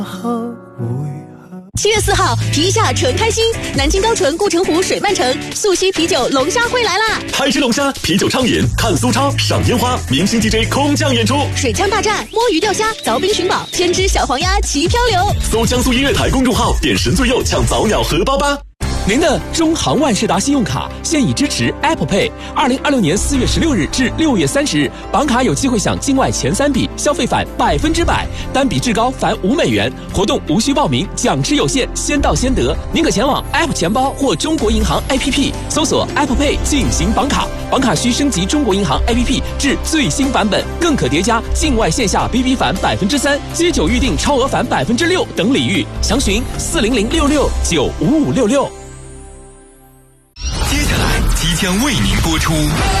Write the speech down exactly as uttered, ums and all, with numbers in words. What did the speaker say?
七月四号，皮下纯开心，南京高淳顾城湖水漫城素溪啤酒龙虾会来啦！ 嗨吃龙虾，啤酒畅饮，看苏超，赏烟花，明星 D J 空降演出， 水枪大战，摸鱼钓虾，凿冰寻宝，千只小黄鸭齐漂流。 搜江苏音乐台公众号，点神最右抢早鸟荷包吧。 您的中航万事达信用卡现已支持 Apple Pay， 二零二六年四月十六日至六月三十日，绑卡有机会享境外前三笔消费返百分之百，单笔至高返五美元。活动无需报名，奖池有限，先到先得。您可前往 App 钱包或中国银行 A P P 搜索 Apple Pay 进行绑卡，绑卡需升级中国银行 A P P 至最新版本，更可叠加境外线下 B B 返百分之三、街酒预订超额返百分之六等礼遇。详询四零零六六九五五六六。 接下来即将为您播出